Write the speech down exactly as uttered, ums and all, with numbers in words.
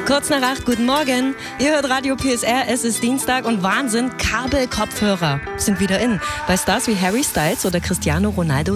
Kurz nach acht, guten Morgen. Ihr hört Radio P S R, es ist Dienstag und Wahnsinn, Kabelkopfhörer sind wieder in. Bei Stars wie Harry Styles oder Cristiano Ronaldo